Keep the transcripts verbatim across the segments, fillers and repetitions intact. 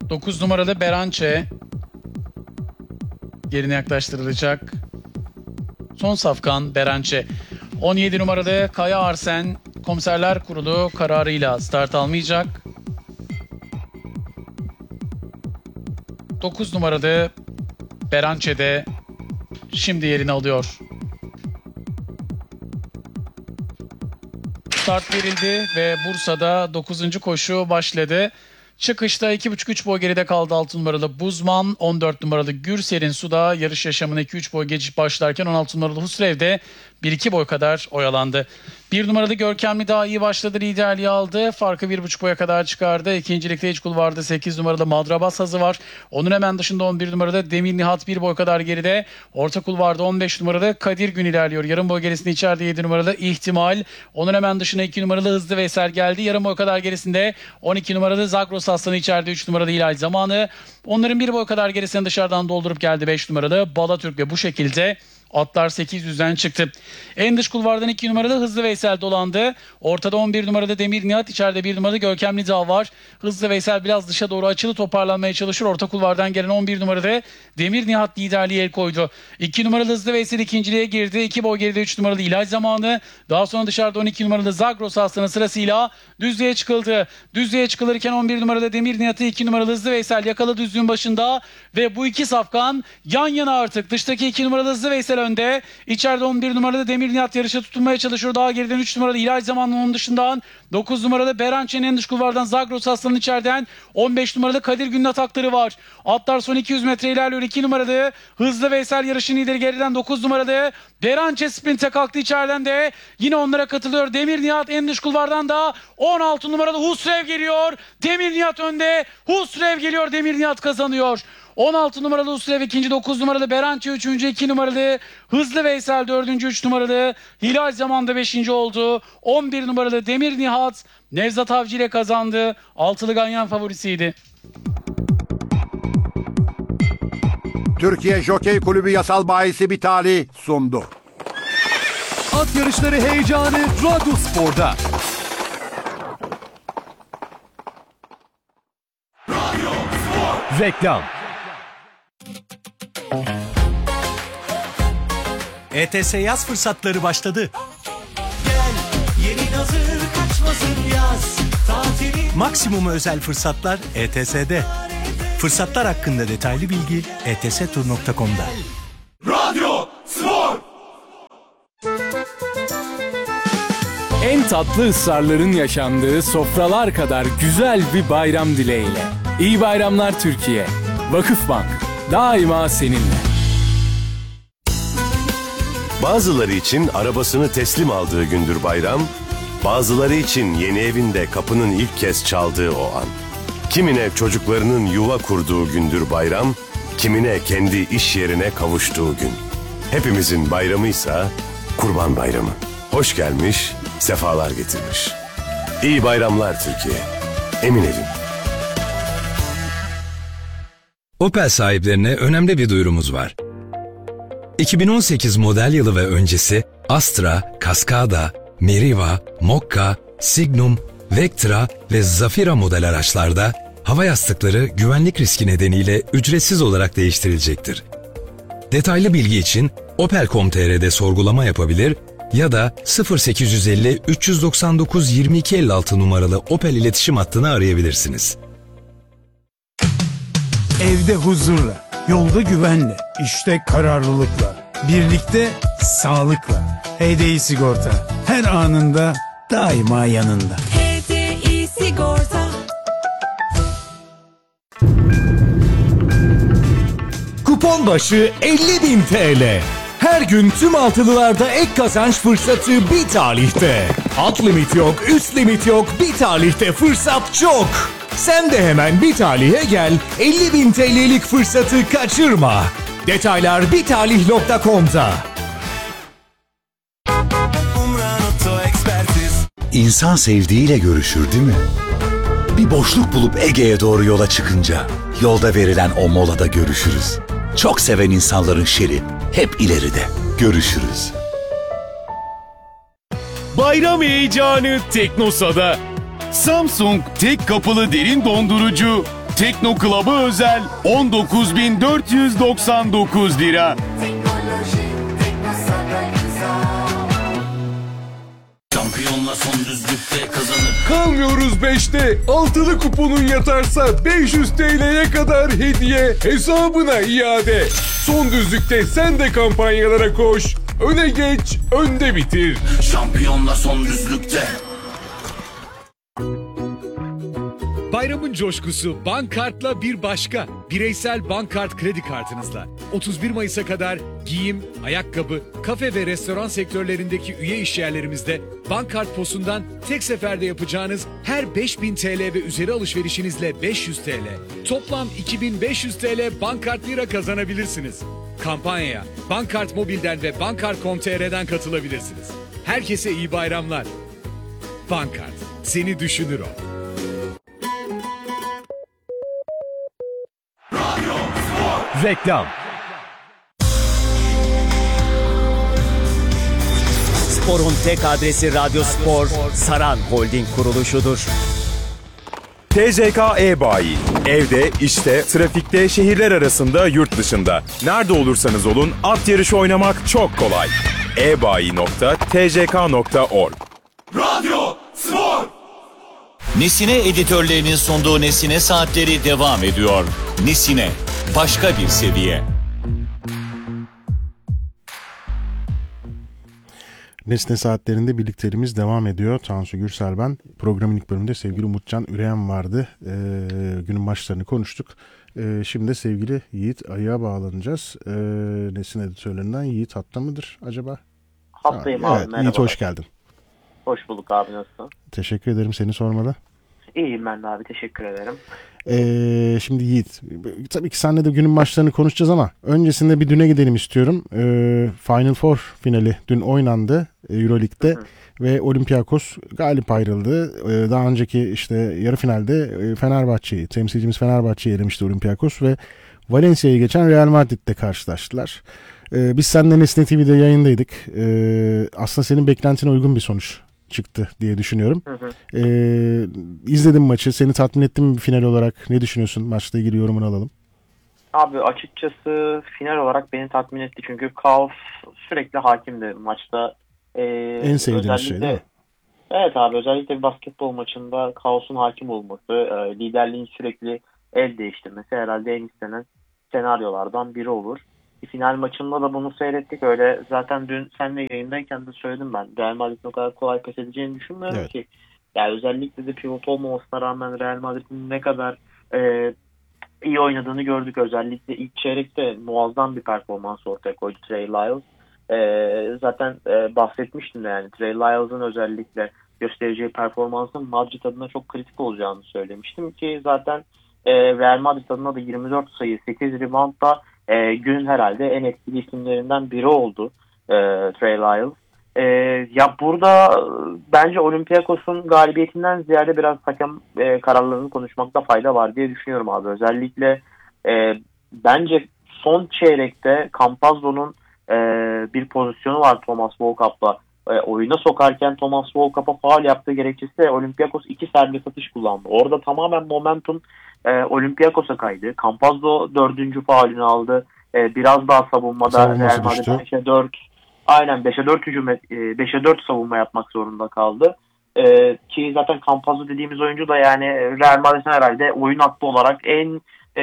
dokuz numaralı Berançe yerine yaklaştırılacak. Son safkan Berançe. on yedi numaralı Kaya Arsen Komiserler Kurulu kararıyla start almayacak. dokuz numaralı Berançe de şimdi yerini alıyor. Start verildi ve Bursa'da dokuzuncu koşu başladı. Çıkışta iki buçuk üç boy geride kaldı altı numaralı Buzman. on dört numaralı Gürsel'in Suda yarış yaşamına iki üç boy geçiş başlarken on altı numaralı Husrev de bir iki boy kadar oyalandı. bir numaralı Görkemli daha iyi başladı. Liderliği aldı. Farkı bir buçuk boya kadar çıkardı. İkincilikte iç kulvarda sekiz numaralı Madrabas Hazı var. Onun hemen dışında on bir numaralı Demir Nihat bir boy kadar geride. Orta kulvarda on beş numaralı Kadir Gün ilerliyor. Yarım boy gerisinde içeride yedi numaralı İhtimal. Onun hemen dışına iki numaralı Hızlı Veysel geldi. Yarım boy kadar gerisinde on iki numaralı Zagros Aslanı, içeride üç numaralı Hilal Zamanı. Onların bir boy kadar gerisini dışarıdan doldurup geldi beş numaralı Balatürk ve bu şekilde atlar sekiz yüzden çıktı. En dış kulvardan iki numaralı Hızlı Veysel dolandı. Ortada on bir numaralı Demir Nihat, içeride bir numaralı Görkemli Dağ var. Hızlı Veysel biraz dışa doğru açılı toparlanmaya çalışır. Orta kulvardan gelen on bir numaralı Demir Nihat liderliği el koydu. iki numaralı Hızlı Veysel ikinciliğe girdi. iki boy geride üç numaralı İlaç Zamanı. Daha sonra dışarıda on iki numaralı Zagros Aslanı sırasıyla düzlüğe çıkıldı. Düzlüğe çıkılırken on bir numaralı Demir Nihat'ı iki numaralı Hızlı Veysel yakaladı düzlüğün başında ve bu iki safkan yan yana artık. Dıştaki iki numaralı Hızlı Veysel önde. İçeride on bir numaralı Demir Nihat yarışa tutunmaya çalışıyor. Daha geriden üç numaralı İlaç Zamanı'nın onun dışından dokuz numaralı Berançe'nin en dış kulvardan Zagros Aslan'ın içeriden on beş numaralı Kadir Gün'ün atakları var. Atlar son iki yüz metre ilerliyor. iki numaralı Hızlı Veysel yarışın lideri, geriden dokuz numaralı Berançe sprinte kalktı, içeriden de yine onlara katılıyor. Demir Nihat en dış kulvardan da on altı numaralı Husrev geliyor. Demir Nihat önde. Husrev geliyor. Demir Nihat kazanıyor. on altı numaralı Husrev ikinci, dokuz numaralı Berançe üçüncü, iki numaralı Hızlı Veysel dördüncü, üç numaralı Hilal Zaman'da beşinci oldu. on bir numaralı Demir Nihat Nevzat Avcı ile kazandı. Altılı ganyan favorisiydi. Türkiye Jokey Kulübü yasal bahisi Bitali sundu. At yarışları heyecanı Radyo Spor'da. Radyo Spor. Reklam. E T S yaz fırsatları başladı. Gel, yeni hazır kaçmasın yaz. Tatili... Maksimum özel fırsatlar E T S'de. Fırsatlar hakkında detaylı bilgi e t s tur nokta com'da. Radyo Spor. En tatlı ısrarların yaşandığı sofralar kadar güzel bir bayram dileğiyle. İyi bayramlar Türkiye. Vakıfbank daima seninle. Bazıları için arabasını teslim aldığı gündür bayram, bazıları için yeni evinde kapının ilk kez çaldığı o an. Kimine çocuklarının yuva kurduğu gündür bayram, kimine kendi iş yerine kavuştuğu gün. Hepimizin bayramıysa Kurban Bayramı. Hoş gelmiş, sefalar getirmiş. İyi bayramlar Türkiye. Emin evim. Opel sahiplerine önemli bir duyurumuz var. iki bin on sekiz model yılı ve öncesi Astra, Cascada, Meriva, Mokka, Signum, Vectra ve Zafira model araçlarda hava yastıkları güvenlik riski nedeniyle ücretsiz olarak değiştirilecektir. Detaylı bilgi için opel nokta com nokta t r'de sorgulama yapabilir ya da sıfır sekiz yüz elli üç yüz doksan dokuz yirmi iki elli altı numaralı Opel iletişim hattını arayabilirsiniz. Evde huzurla, yolda güvenle, işte kararlılıkla, birlikte sağlıkla. H D I Sigorta her anında daima yanında. H D I Sigorta. Kupon başı elli bin T L. Her gün tüm altılılarda ek kazanç fırsatı bir talihte. Alt limit yok, üst limit yok, bir talihte fırsat çok. Sen de hemen bir talihe gel, elli bin T L'lik fırsatı kaçırma. Detaylar bitalih nokta com'da. İnsan sevdiğiyle görüşür değil mi? Bir boşluk bulup Ege'ye doğru yola çıkınca yolda verilen o molada görüşürüz. Çok seven insanların şeri hep ileride. Görüşürüz. Bayram heyecanı Teknosa'da. Samsung tek kapılı derin dondurucu Tekno Club'a özel on dokuz bin dört yüz doksan dokuz lira. Şampiyonlar son düzlükte kazanır. Kalmıyoruz beşte. Altılı kuponun yatarsa beş yüz T L'ye kadar hediye, hesabına iade. Son düzlükte sen de kampanyalara koş. Öne geç, önde bitir. Şampiyonlar son düzlükte. Bayramın coşkusu Bankart'la bir başka. Bireysel Bankart kredi kartınızla. otuz bir Mayıs'a kadar giyim, ayakkabı, kafe ve restoran sektörlerindeki üye işyerlerimizde Bankart Posu'ndan tek seferde yapacağınız her beş bin T L ve üzeri alışverişinizle beş yüz T L. Toplam iki bin beş yüz T L Bankart Lira kazanabilirsiniz. Kampanyaya Bankart Mobil'den ve bankart nokta com nokta t r'den katılabilirsiniz. Herkese iyi bayramlar. Bankart, seni düşünür o. Reklam. Spor'un tek adresi Radyo Spor, Saran Holding kuruluşudur. T J K E-Bayi. Evde, işte, trafikte, şehirler arasında, yurt dışında. Nerede olursanız olun at yarışı oynamak çok kolay. e bayi nokta t j k nokta org. Radyo Spor. Nesine editörlerinin sunduğu Nesine Saatleri devam ediyor. Nesine, başka bir seviye. Nesne Saatlerinde birlikteliğimiz devam ediyor. Tansu Gürsel ben. Programın ilk bölümünde sevgili Umutcan Üreyen vardı. Ee, günün maçlarını konuştuk. Ee, şimdi de sevgili Yiğit Ayı'ya bağlanacağız. Ee, Nesne editörlerinden Yiğit hatta mıdır acaba? Hattayım ha, abi, evet, merhaba. Yiğit hoş geldin. Hoş bulduk abi, nasılsın? Teşekkür ederim seni sormalı. İyiyim ben de abi, teşekkür ederim. Ee, şimdi Yiğit, tabii ki seninle de günün maçlarını konuşacağız ama öncesinde bir düne gidelim istiyorum. Ee, Final Four finali dün oynandı Euroleague'de hı hı. ve Olympiakos galip ayrıldı. Ee, daha önceki işte yarı finalde Fenerbahçe'yi, temsilcimiz Fenerbahçe'yi elemişti Olympiakos ve Valencia'yı geçen Real Madrid'le karşılaştılar. Ee, biz seninle Nesne T V'de yayındaydık. Ee, aslında senin beklentine uygun bir sonuç çıktı diye düşünüyorum. Hı hı. Ee, izledim maçı. Seni tatmin etti mi bir final olarak? Ne düşünüyorsun? Maçla ilgili yorumunu alalım. Abi açıkçası final olarak beni tatmin etti. Çünkü kaos sürekli hakimdi maçta. Ee, en sevdiğiniz şey değil mi? Evet abi, özellikle bir basketbol maçında kaosun hakim olması, e, liderliğin sürekli el değiştirmesi herhalde en istenen senaryolardan biri olur. Final maçında da bunu seyrettik. Öyle zaten dün seninle yayındayken de söyledim ben. Real Madrid'in o kadar kolay pes edeceğini düşünmüyorum evet. ki. Yani özellikle de pivot olmamasına rağmen Real Madrid'in ne kadar e, iyi oynadığını gördük. Özellikle ilk çeyrekte muazzam bir performans ortaya koydu Trey Lyles. E, zaten e, bahsetmiştim de yani Trey Lyles'ın özellikle göstereceği performansın Madrid adına çok kritik olacağını söylemiştim ki zaten e, Real Madrid adına da yirmi dört sayı, sekiz reboundla E, günün herhalde en etkili isimlerinden biri oldu e, Trey Lyles. E, ya burada bence Olympiakos'un galibiyetinden ziyade biraz hakem e, kararlarını konuşmakta fayda var diye düşünüyorum abi. Özellikle e, bence son çeyrekte Campazzo'nun e, bir pozisyonu var Thomas Volkap'la. E, oyuna sokarken Thomas Volkap'a faul yaptığı gerekçesi Olympiakos iki serbest atış kullandı. Orada tamamen momentum e, Olympiakos'a kaydı. Campazzo dördüncü faulünü aldı. E, biraz daha savunmada Real Madrid beşe dört aynen beşe dört hücum e, beşe dört savunma yapmak zorunda kaldı. E, ki zaten Campazzo dediğimiz oyuncu da yani Real Madrid'in herhalde oyun aklı olarak en e,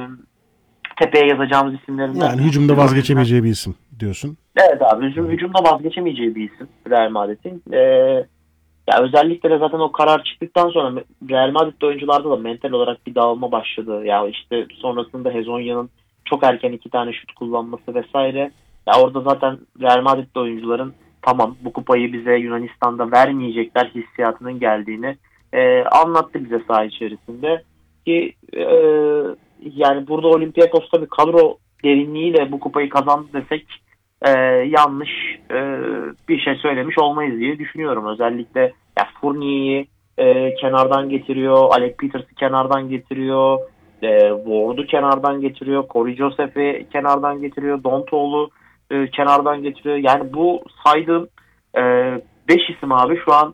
tepeye yazacağımız isimlerinden. Yani hücumda vazgeçemeyeceği bir isim diyorsun. Evet abi, hücum, hücumda vazgeçemeyeceği bir isim Real Madrid'in. Ee, ya özellikle de zaten o karar çıktıktan sonra Real Madrid oyuncularda da mental olarak bir dağılma başladı. Ya işte sonrasında Hezonya'nın çok erken iki tane şut kullanması vesaire. Ya orada zaten Real Madrid oyuncuların tamam bu kupayı bize Yunanistan'da vermeyecekler hissiyatının geldiğini e, anlattı bize saha içerisinde. Ki e, yani burada Olympiakos'ta bir kadro derinliğiyle bu kupayı kazandı desek e, yanlış e, bir şey söylemiş olmayız diye düşünüyorum. Özellikle ya Fournier'i e, kenardan getiriyor, Alec Peters'ı kenardan getiriyor, e, Ward'u kenardan getiriyor, Corey Joseph'i kenardan getiriyor, Dontoğlu e, kenardan getiriyor. Yani bu saydığım beş e, isim abi şu an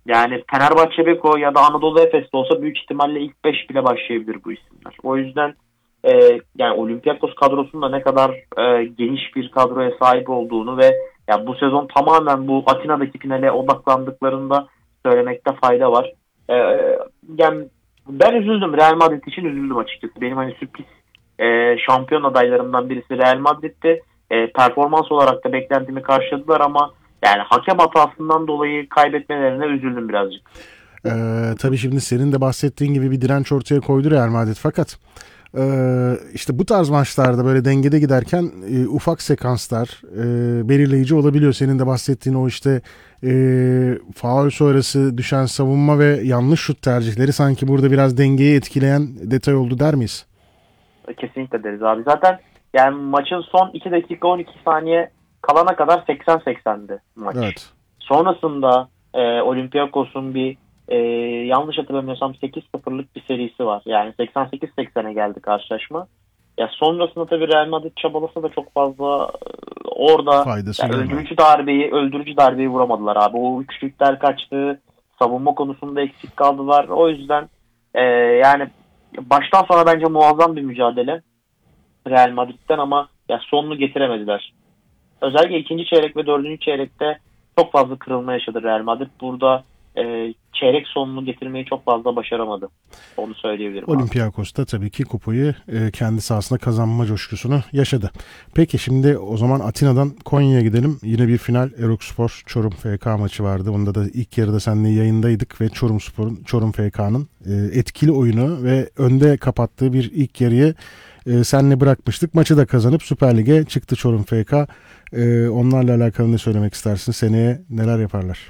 Yani Fenerbahçe Beko ya da Anadolu Efes'te olsa büyük ihtimalle ilk beş bile başlayabilir bu isimler. O yüzden e, yani Olympiakos kadrosunun da ne kadar e, geniş bir kadroya sahip olduğunu ve ya bu sezon tamamen bu Atina'daki finale odaklandıklarında söylemekte fayda var. E, yani ben üzüldüm. Real Madrid için üzüldüm açıkçası. Benim hani sürpriz e, şampiyon adaylarımdan birisi Real Madrid'ti. E, performans olarak da beklentimi karşıladılar ama yani hakem hatasından dolayı kaybetmelerine üzüldüm birazcık. Ee, tabii şimdi senin de bahsettiğin gibi bir direnç ortaya koydu Real Madrid fakat e, işte bu tarz maçlarda böyle dengede giderken e, ufak sekanslar e, belirleyici olabiliyor. Senin de bahsettiğin o işte e, faul sonrası düşen savunma ve yanlış şut tercihleri sanki burada biraz dengeyi etkileyen detay oldu der miyiz? Kesinlikle deriz abi. Zaten yani maçın son iki dakika on iki saniye kalana kadar seksen seksendi maç. Evet. Sonrasında e, Olympiakos'un bir e, yanlış hatırlamıyorsam sekiz sıfırlık bir serisi var. Yani seksen sekiz seksene geldi karşılaşma. Ya sonrasında tabii Real Madrid çabalasa da çok fazla e, orada yani öldürücü darbeyi öldürücü darbeyi vuramadılar abi. O üçlükler kaçtı. Savunma konusunda eksik kaldılar. O yüzden e, yani baştan sona bence muazzam bir mücadele Real Madrid'den ama ya sonunu getiremediler. Özellikle ikinci çeyrek ve dördüncü çeyrekte çok fazla kırılma yaşadı Real Madrid. Burada e, çeyrek sonunu getirmeyi çok fazla başaramadı. Onu söyleyebilirim. Olympiakos da tabii ki kupayı e, kendi sahasında kazanma coşkusunu yaşadı. Peki şimdi o zaman Atina'dan Konya'ya gidelim. Yine bir final Erokspor Çorum F K maçı vardı. Onda da ilk yarıda seninle yayındaydık ve Çorumspor'un Çorum F K'nın e, etkili oyunu ve önde kapattığı bir ilk yarıyı e, seninle bırakmıştık. Maçı da kazanıp Süper Lig'e çıktı Çorum F K. E, onlarla alakalı ne söylemek istersin? Seneye neler yaparlar?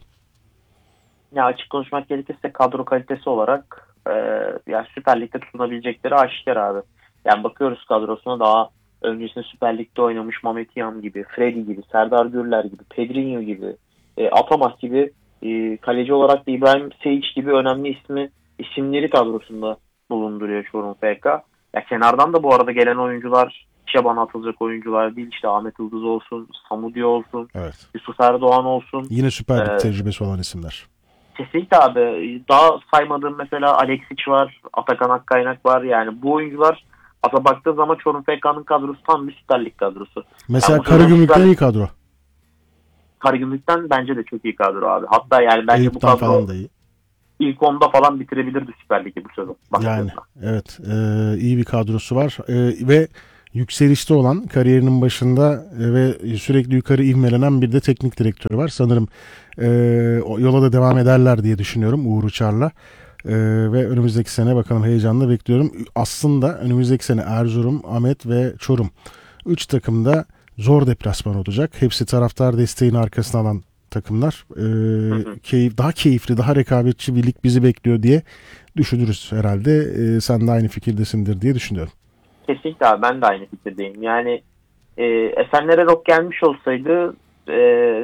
Ya açık konuşmak gerekirse kadro kalitesi olarak e, ya Süper Lig'de tutunabilecekleri aşikar abi. Yani bakıyoruz kadrosuna daha öncesinde Süper Lig'de oynamış Mehmet Yan gibi, Freddy gibi, Serdar Gürler gibi, Pedrinho gibi, e, Atamas gibi e, kaleci olarak da İbrahim Seyic gibi önemli ismi isimleri kadrosunda bulunduruyor Çorum F K. Ya kenardan da bu arada gelen oyuncular işe bana atılacak oyuncular değil. İşte Ahmet Yıldız olsun, Samudi olsun, evet. Yusuf Erdoğan olsun. Yine Süper Lig ee, tecrübesi olan isimler. Kesinlikle abi. Daha saymadığım mesela Alexic var, Atakan Akkaynak var. Yani bu oyuncular ata baktığı zaman Çorum F K'nın kadrosu tam bir Süper Lig kadrosu. Mesela yani Karagümrük'ten Süper... iyi kadro. Karagümrük'ten bence de çok iyi kadro abi. Hatta yani bence Eyüp'ten bu kadro falan da iyi. İlk onda falan bitirebilirdi Süper Lig'i bu sezon. Yani evet e, iyi bir kadrosu var e, ve yükselişte olan kariyerinin başında e, ve sürekli yukarı ivmelenen bir de teknik direktörü var. Sanırım e, yola da devam ederler diye düşünüyorum Uğur Uçar'la. E, ve önümüzdeki sene bakalım heyecanla bekliyorum. Aslında önümüzdeki sene Erzurum, Ahmet ve Çorum. Üç takım da zor deplasman olacak. Hepsi taraftar desteğini arkasına alan takımlar. E, hı hı. Keyif, daha keyifli, daha rekabetçi bir lig bizi bekliyor diye düşünürüz herhalde. E, sen de aynı fikirdesindir diye düşünüyorum. Kesinlikle abi, ben de aynı fikirdeyim. Yani e, Esenler Erok gelmiş olsaydı e,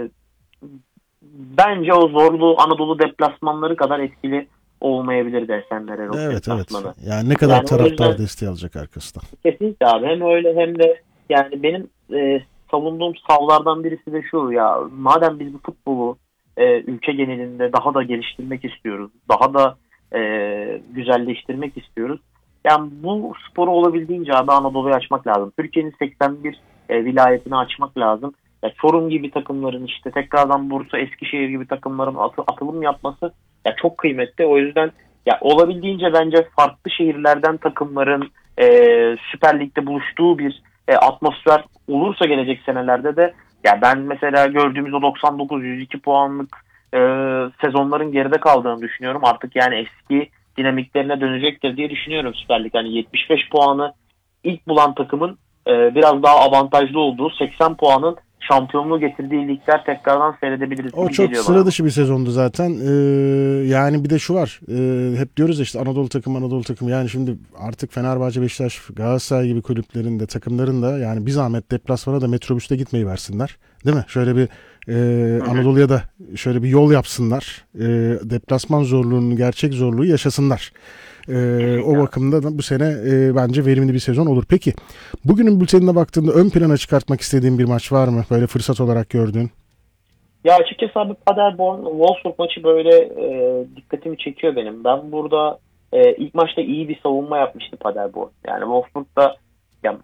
bence o zorlu Anadolu deplasmanları kadar etkili olmayabilirdi Esenler Erok evet, deplasmanı. Evet. Yani ne kadar yani taraftar yüzden, desteği alacak arkasından. Kesinlikle abi. Hem öyle hem de yani benim e, savunduğum savlardan birisi de şu ya, madem biz bu futbolu e, ülke genelinde daha da geliştirmek istiyoruz, daha da e, güzelleştirmek istiyoruz. Yani bu sporu olabildiğince abi Anadolu'ya açmak lazım. Türkiye'nin seksen bir e, vilayetini açmak lazım. Ya Çorum gibi takımların, işte tekrardan Bursa, Eskişehir gibi takımların atı, atılım yapması ya çok kıymetli. O yüzden ya olabildiğince bence farklı şehirlerden takımların e, Süper Lig'de buluştuğu bir e, atmosfer olursa gelecek senelerde de ya ben mesela gördüğümüz o doksan dokuz yüz iki puanlık e, sezonların geride kaldığını düşünüyorum. Artık yani eski dinamiklerine dönecektir diye düşünüyorum Süper Lig. Yani yetmiş beş puanı ilk bulan takımın e, biraz daha avantajlı olduğu, seksen puanın şampiyonluğu getirdiği ligler tekrardan seyredebiliriz. O çok sıra bana. dışı bir sezondu zaten. Ee, yani bir de şu var. Ee, hep diyoruz ya işte Anadolu takımı Anadolu takımı. Yani şimdi artık Fenerbahçe, Beşiktaş, Galatasaray gibi kulüplerin de takımların da yani bir zahmet deplasmana da metrobüste gitmeyi versinler. Değil mi? Şöyle bir e, Anadolu'ya da şöyle bir yol yapsınlar. E, deplasman zorluğunun gerçek zorluğu yaşasınlar. Ee, o bakımda da bu sene e, bence verimli bir sezon olur. Peki bugünün bültenine baktığında ön plana çıkartmak istediğin bir maç var mı? Böyle fırsat olarak gördüğün. Ya açıkçası abi Paderborn Wolfsburg maçı böyle e, dikkatimi çekiyor benim. Ben burada e, ilk maçta iyi bir savunma yapmıştı Paderborn. Yani Wolfsburg'da ya,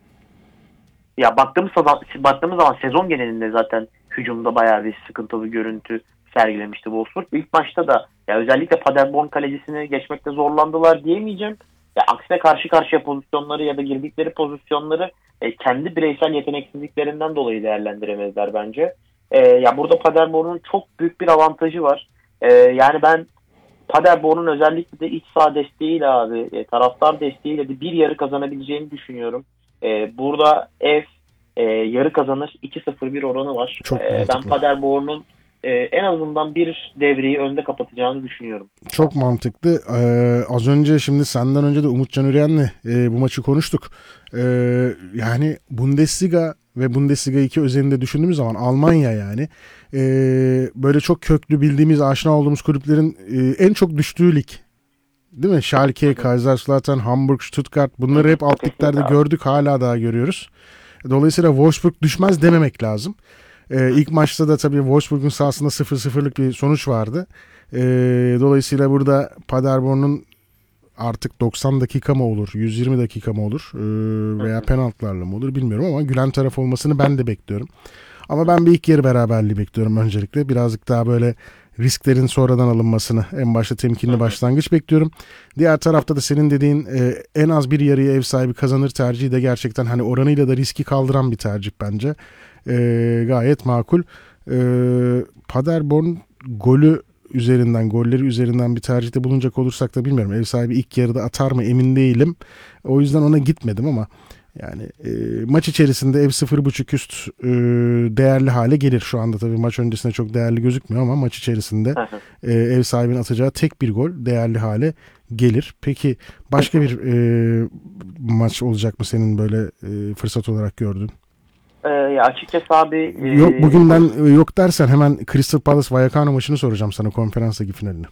ya baktığımız zaman, baktığımız zaman sezon genelinde zaten hücumda bayağı bir sıkıntılı görüntü sergilemişti Wolfsburg. İlk maçta da ya özellikle Paderborn kalecisini geçmekte zorlandılar diyemeyeceğim. Ya aksine karşı karşıya pozisyonları ya da girdikleri pozisyonları e, kendi bireysel yeteneksizliklerinden dolayı değerlendiremezler bence. E, ya burada Paderborn'un çok büyük bir avantajı var. E, yani ben Paderborn'un özellikle de iç saha desteğiyle abi, e, taraftar desteğiyle de bir yarı kazanabileceğini düşünüyorum. E, burada ev e, yarı kazanır iki sıfır bir oranı var. Çok E, ben Paderborn'un e, en azından bir devreyi önde kapatacağını düşünüyorum. Çok mantıklı. Ee, az önce şimdi senden önce de Umutcan Üreyen'le e, bu maçı konuştuk. Ee, yani Bundesliga ve Bundesliga iki özelinde düşündüğümüz zaman Almanya yani e, böyle çok köklü bildiğimiz, aşina olduğumuz kulüplerin e, en çok düştüğü lig. Değil mi? Schalke, Kaiserslautern, Hamburg, Stuttgart, bunları hep alt liglerde gördük, hala daha görüyoruz. Dolayısıyla Wolfsburg düşmez dememek lazım. Ee, ilk maçta da tabii Wolfsburg'un sahasında sıfır sıfırlık bir sonuç vardı. Ee, dolayısıyla burada Paderborn'un artık doksan dakika mı olur, yüz yirmi dakika mı olur ee, veya penaltılarla mı olur bilmiyorum ama gülen taraf olmasını ben de bekliyorum. Ama ben bir ilk yarı beraberliği bekliyorum öncelikle. Birazcık daha böyle risklerin sonradan alınmasını, en başta temkinli başlangıç bekliyorum. Diğer tarafta da senin dediğin e, en az bir yarıyı ev sahibi kazanır tercihi de gerçekten hani oranıyla da riski kaldıran bir tercih bence. E, gayet makul. E, Paderborn golü üzerinden, golleri üzerinden bir tercihte bulunacak olursak da bilmiyorum. Ev sahibi ilk yarıda atar mı emin değilim. O yüzden ona gitmedim ama yani e, maç içerisinde ev sıfır buçuk üst e, değerli hale gelir. Şu anda tabii maç öncesinde çok değerli gözükmüyor ama maç içerisinde e, ev sahibinin atacağı tek bir gol değerli hale gelir. Peki başka bir e, maç olacak mı senin böyle e, fırsat olarak gördüğün? Ee, ya açıkçası abi... E, yok bugünden e, yok dersen hemen Crystal Palace Vallecano maçını soracağım sana, konferans ligi finalini.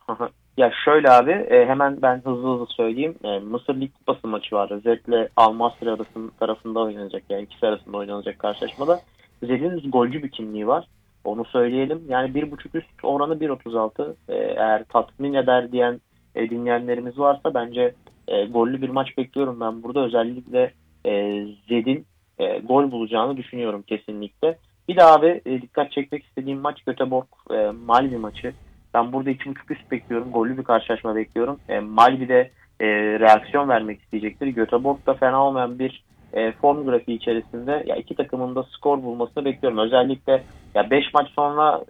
Ya şöyle abi e, hemen ben hızlı hızlı söyleyeyim. E, Mısır Lig Kupası maçı var. Özellikle Al-Masri arasında tarafında oynanacak, yani ikisi arasında oynanacak karşılaşmada. Zed'in golcü bir kimliği var. Onu söyleyelim. Yani bir buçuk üst oranı bir otuz altı. E, eğer tatmin eder diyen e, dinleyenlerimiz varsa bence e, gollü bir maç bekliyorum ben burada. Özellikle e, Zed'in e, gol bulacağını düşünüyorum kesinlikle. Bir de abi e, dikkat çekmek istediğim maç Göteborg e, Malmö maçı. Ben burada iki buçuk üst bekliyorum. Gollü bir karşılaşma bekliyorum. E, Malmö de e, reaksiyon vermek isteyecektir. Göteborg da fena olmayan bir e, form grafiği içerisinde ya iki takımın da skor bulmasını bekliyorum. Özellikle ya beş maç sonra